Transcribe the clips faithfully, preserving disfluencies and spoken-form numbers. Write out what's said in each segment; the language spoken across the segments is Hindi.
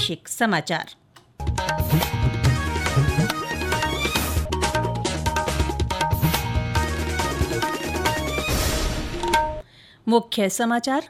प्रादेशिक समाचार। मुख्य समाचार।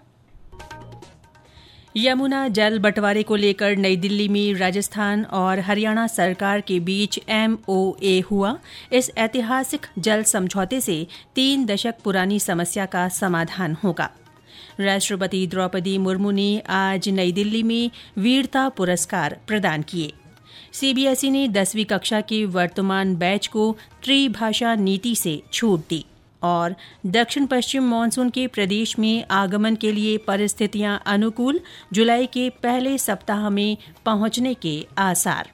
यमुना जल बंटवारे को लेकर नई दिल्ली में राजस्थान और हरियाणा सरकार के बीच एमओए हुआ। इस ऐतिहासिक जल समझौते से तीन दशक पुरानी समस्या का समाधान होगा। राष्ट्रपति द्रौपदी मुर्मू ने आज नई दिल्ली में वीरता पुरस्कार प्रदान किए। सीबीएसई ने दसवीं कक्षा के वर्तमान बैच को त्रिभाषा नीति से छूट दी। और दक्षिण पश्चिम मानसून के प्रदेश में आगमन के लिए परिस्थितियां अनुकूल, जुलाई के पहले सप्ताह में पहुंचने के आसार।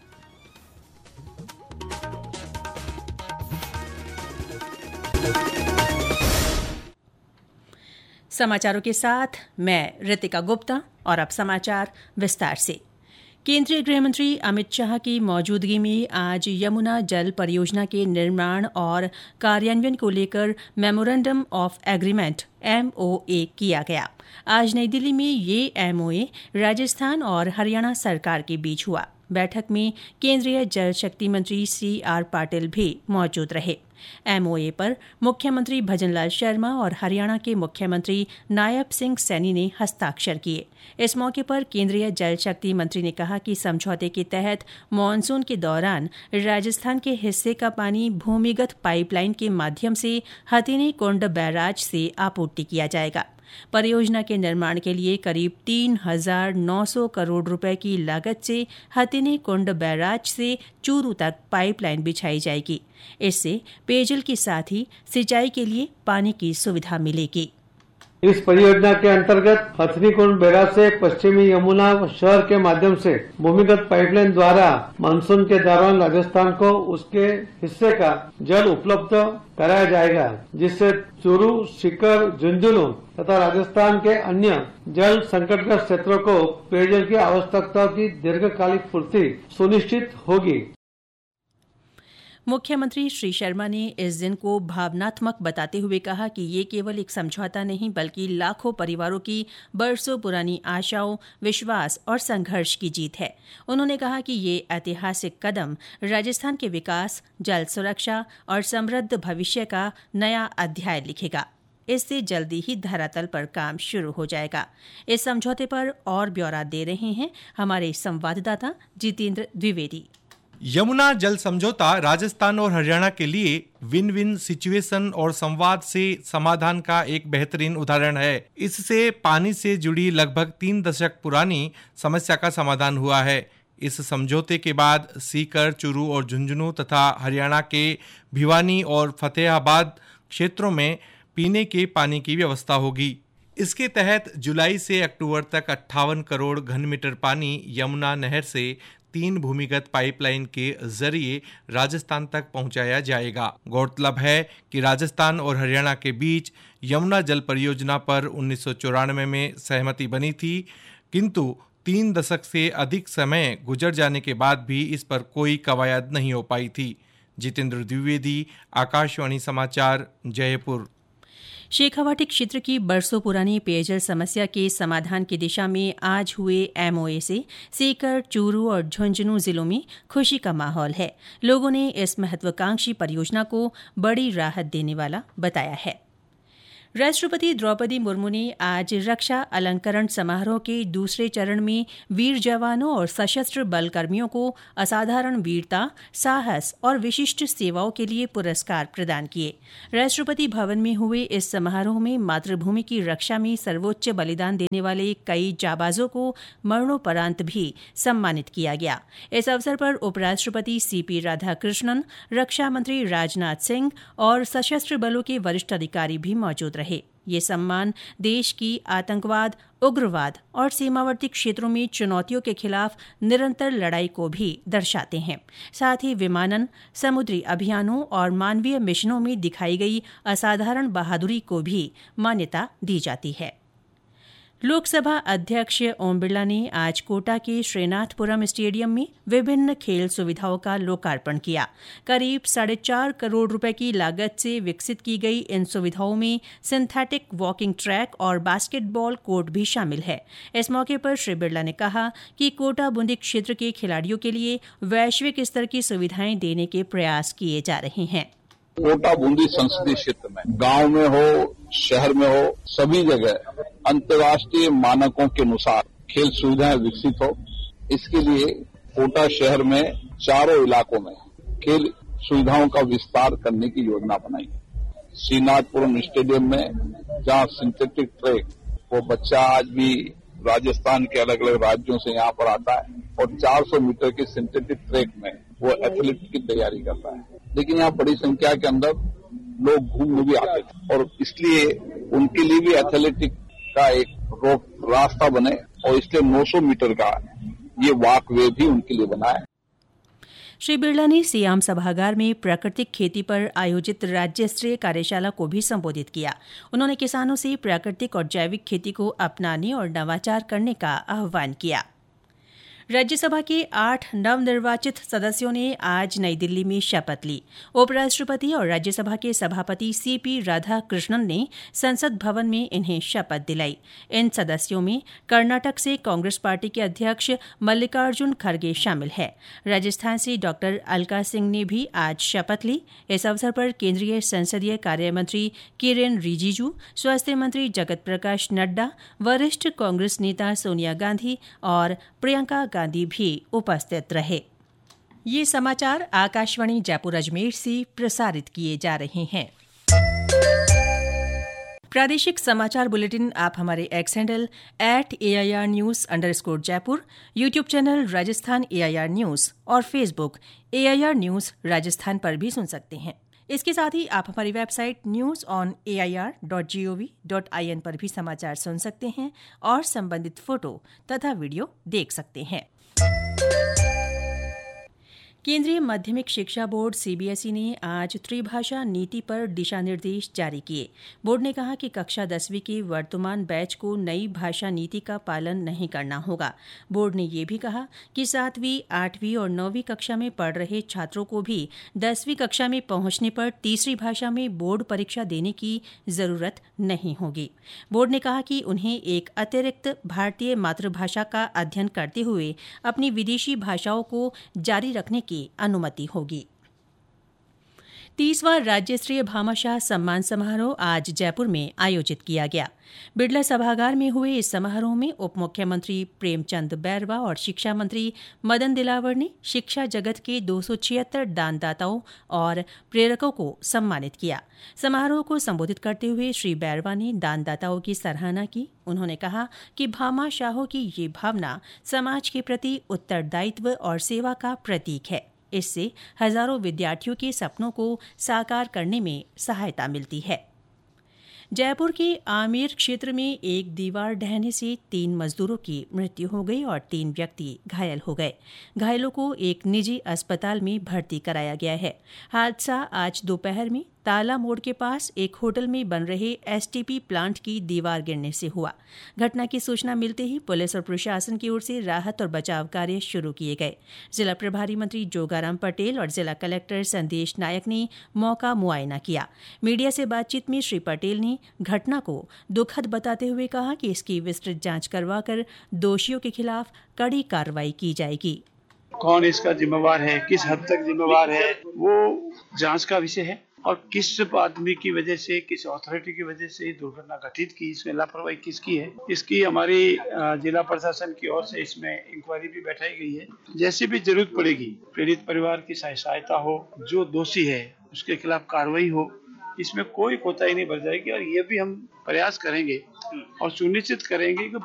समाचारों के साथ मैं रितिका गुप्ता और अब समाचार विस्तार से। केंद्रीय गृहमंत्री अमित शाह की मौजूदगी में आज यमुना जल परियोजना के निर्माण और कार्यान्वयन को लेकर मेमोरेंडम ऑफ एग्रीमेंट एमओए किया गया। आज नई दिल्ली में ये एमओए राजस्थान और हरियाणा सरकार के बीच हुआ। बैठक में केंद्रीय जल शक्ति मंत्री सी आर पाटिल भी मौजूद रहे। एमओए पर मुख्यमंत्री भजनलाल शर्मा और हरियाणा के मुख्यमंत्री नायब सिंह सैनी ने हस्ताक्षर किए। इस मौके पर केंद्रीय जल शक्ति मंत्री ने कहा कि समझौते के तहत मानसून के दौरान राजस्थान के हिस्से का पानी भूमिगत पाइपलाइन के माध्यम से हथिनी कुंड बैराज से आपूर्ति किया जाएगा। परियोजना के निर्माण के लिए करीब तीन हजार नौ सौ करोड़ रुपए की लागत से हथिनी कुंड बैराज से चूरू तक पाइपलाइन बिछाई जाएगी। इससे पेयजल के साथ ही सिंचाई के लिए पानी की सुविधा मिलेगी। इस परियोजना के अंतर्गत हथनीकुंड बैराज से पश्चिमी यमुना शहर के माध्यम से भूमिगत पाइपलाइन द्वारा मानसून के दौरान राजस्थान को उसके हिस्से का जल उपलब्ध कराया जाएगा, जिससे चूरू, सीकर, झुंझुनू तथा राजस्थान के अन्य जल संकटग्रस्त क्षेत्रों को पेयजल की आवश्यकताओं की दीर्घकालिक पूर्ति सुनिश्चित होगी। मुख्यमंत्री श्री शर्मा ने इस दिन को भावनात्मक बताते हुए कहा कि ये केवल एक समझौता नहीं बल्कि लाखों परिवारों की बरसों पुरानी आशाओं, विश्वास और संघर्ष की जीत है। उन्होंने कहा कि ये ऐतिहासिक कदम राजस्थान के विकास, जल सुरक्षा और समृद्ध भविष्य का नया अध्याय लिखेगा। इससे जल्दी ही धरातल पर काम शुरू हो जाएगा। इस समझौते पर और ब्यौरा दे रहे हैं हमारे संवाददाता जितेंद्र द्विवेदी। यमुना जल समझौता राजस्थान और हरियाणा के लिए विन विन सिचुएशन और संवाद से समाधान का एक बेहतरीन उदाहरण है। इससे पानी से जुड़ी लगभग तीन दशक पुरानी समस्या का समाधान हुआ है। इस समझौते के बाद सीकर, चूरू और झुंझुनू तथा हरियाणा के भिवानी और फतेहाबाद क्षेत्रों में पीने के पानी की व्यवस्था होगी। इसके तहत जुलाई से अक्टूबर तक अट्ठावन करोड़ घन मीटर पानी यमुना नहर से तीन भूमिगत पाइपलाइन के जरिए राजस्थान तक पहुंचाया जाएगा। गौरतलब है कि राजस्थान और हरियाणा के बीच यमुना जल परियोजना पर उन्नीस सौ चौरानवे में सहमति बनी थी, किंतु तीन दशक से अधिक समय गुजर जाने के बाद भी इस पर कोई कवायद नहीं हो पाई थी। जितेंद्र द्विवेदी, आकाशवाणी समाचार, जयपुर। शेखावाटी क्षेत्र की बरसों पुरानी पेयजल समस्या के समाधान की दिशा में आज हुए एमओए से सीकर, चूरू और झुंझुनू जिलों में खुशी का माहौल है। लोगों ने इस महत्वाकांक्षी परियोजना को बड़ी राहत देने वाला बताया है। राष्ट्रपति द्रौपदी मुर्मू ने आज रक्षा अलंकरण समारोह के दूसरे चरण में वीर जवानों और सशस्त्र बल कर्मियों को असाधारण वीरता, साहस और विशिष्ट सेवाओं के लिए पुरस्कार प्रदान किए। राष्ट्रपति भवन में हुए इस समारोह में मातृभूमि की रक्षा में सर्वोच्च बलिदान देने वाले कई जाबाजों को मरणोपरांत भी सम्मानित किया गया। इस अवसर पर उपराष्ट्रपति सीपी राधाकृष्णन, रक्षा मंत्री राजनाथ सिंह और सशस्त्र बलों के वरिष्ठ अधिकारी भी मौजूद रहे। ये सम्मान देश की आतंकवाद, उग्रवाद और सीमावर्ती क्षेत्रों में चुनौतियों के खिलाफ निरंतर लड़ाई को भी दर्शाते हैं। साथ ही विमानन, समुद्री अभियानों और मानवीय मिशनों में दिखाई गई असाधारण बहादुरी को भी मान्यता दी जाती है। लोकसभा अध्यक्ष ओम बिरला ने आज कोटा के श्रीनाथपुरम स्टेडियम में विभिन्न खेल सुविधाओं का लोकार्पण किया। करीब साढ़े चार करोड़ रुपए की लागत से विकसित की गई इन सुविधाओं में सिंथेटिक वॉकिंग ट्रैक और बास्केटबॉल कोर्ट भी शामिल है। इस मौके पर श्री बिरला ने कहा कि कोटा बूंदी क्षेत्र के खिलाड़ियों के लिए वैश्विक स्तर की सुविधाएं देने के प्रयास किए जा रहे हैं। कोटा बूंदी संसदीय क्षेत्र में गांव में हो, शहर में हो, सभी जगह अंतर्राष्ट्रीय मानकों के अनुसार खेल सुविधाएं विकसित हो। इसके लिए कोटा शहर में चारों इलाकों में खेल सुविधाओं का विस्तार करने की योजना बनाई। श्रीनाथपुरम स्टेडियम में जहां सिंथेटिक ट्रैक, वो बच्चा आज भी राजस्थान के अलग अलग राज्यों से यहाँ पर आता है और चार सौ मीटर के सिंथेटिक ट्रैक में वो एथलेटिक की तैयारी करता है। लेकिन यहाँ बड़ी संख्या के अंदर लोग घूमने भी आते हैं और इसलिए उनके लिए भी एथलेटिक का एक रोड रास्ता बने और इसलिए नौ सौ मीटर का ये वॉक वे भी उनके लिए बना है। श्री बिरला ने सियाम सभागार में प्राकृतिक खेती पर आयोजित राज्य स्तरीय कार्यशाला को भी संबोधित किया। उन्होंने किसानों से प्राकृतिक और जैविक खेती को अपनाने और नवाचार करने का आह्वान किया। राज्यसभा के आठ नवनिर्वाचित सदस्यों ने आज नई दिल्ली में शपथ ली। उपराष्ट्रपति और राज्यसभा के सभापति सीपी राधाकृष्णन ने संसद भवन में इन्हें शपथ दिलाई। इन सदस्यों में कर्नाटक से कांग्रेस पार्टी के अध्यक्ष मल्लिकार्जुन खड़गे शामिल है। राजस्थान से डॉक्टर अलका सिंह ने भी आज शपथ ली। इस अवसर पर केंद्रीय संसदीय कार्य मंत्री किरेन रिजिजू, स्वास्थ्य मंत्री जगत प्रकाश नड्डा, वरिष्ठ कांग्रेस नेता सोनिया गांधी और प्रियंका गांधी भी उपस्थित रहे। ये समाचार आकाशवाणी जयपुर अजमेर से प्रसारित किए जा रहे हैं। प्रादेशिक समाचार बुलेटिन आप हमारे x handle at A I R news under score Jaipur, YouTube channel Rajasthan A I R news और Facebook A I R news Rajasthan पर भी सुन सकते हैं। इसके साथ ही आप हमारी website news on A I R dot G O V dot I N पर भी समाचार सुन सकते हैं और संबंधित फोटो तथा वीडियो देख सकते हैं। केंद्रीय माध्यमिक शिक्षा board C B S E ने आज त्रिभाषा नीति पर दिशा निर्देश जारी किए। बोर्ड ने कहा कि कक्षा दसवीं के वर्तमान बैच को नई भाषा नीति का पालन नहीं करना होगा। बोर्ड ने यह भी कहा कि सातवीं, आठवीं और नौवीं कक्षा में पढ़ रहे छात्रों को भी दसवीं कक्षा में पहुंचने पर तीसरी भाषा में बोर्ड परीक्षा देने की जरूरत नहीं होगी। बोर्ड ने कहा कि उन्हें एक अतिरिक्त भारतीय मातृभाषा का अध्ययन करते हुए अपनी विदेशी भाषाओं को जारी रखने की अनुमति होगी। तीसवां राज्य स्तरीय भामाशाह सम्मान समारोह आज जयपुर में आयोजित किया गया। बिड़ला सभागार में हुए इस समारोह में उप मुख्यमंत्री प्रेमचंद बैरवा और शिक्षा मंत्री मदन दिलावर ने शिक्षा जगत के दो सौ छिहत्तर दानदाताओं और प्रेरकों को सम्मानित किया। समारोह को संबोधित करते हुए श्री बैरवा ने दानदाताओं की सराहना की। उन्होंने कहा कि भामाशाहों की ये भावना समाज के प्रति उत्तरदायित्व और सेवा का प्रतीक है। इससे हजारों विद्यार्थियों के सपनों को साकार करने में सहायता मिलती है। जयपुर के आमेर क्षेत्र में एक दीवार ढहने से तीन मजदूरों की मृत्यु हो गई और तीन व्यक्ति घायल हो गए। घायलों को एक निजी अस्पताल में भर्ती कराया गया है। हादसा आज दोपहर में ताला मोड़ के पास एक होटल में बन रहे एस टी पी प्लांट की दीवार गिरने से हुआ। घटना की सूचना मिलते ही पुलिस और प्रशासन की ओर से राहत और बचाव कार्य शुरू किए गए। जिला प्रभारी मंत्री जोगाराम पटेल और जिला कलेक्टर संदेश नायक ने मौका मुआयना किया। मीडिया से बातचीत में श्री पटेल ने घटना को दुखद बताते हुए कहा कि इसकी विस्तृत जांच करवाकर दोषियों के खिलाफ कड़ी कार्रवाई की जाएगी। कौन इसका जिम्मेवार है, किस हद तक जिम्मेवार है, वो जांच का विषय है और किस आदमी की वजह से, किस अथॉरिटी की वजह से दुर्घटना घटित की, इसमें लापरवाही किसकी है, इसकी हमारी जिला प्रशासन की ओर से इसमें इंक्वायरी भी बैठाई गई है। जैसे भी जरूरत पड़ेगी पीड़ित परिवार की सहायता हो, जो दोषी है उसके खिलाफ कार्रवाई हो, इसमें कोई कोताही नहीं बरत जाएगी और ये भी हम प्रयास करेंगे और सुनिश्चित करेंगे कि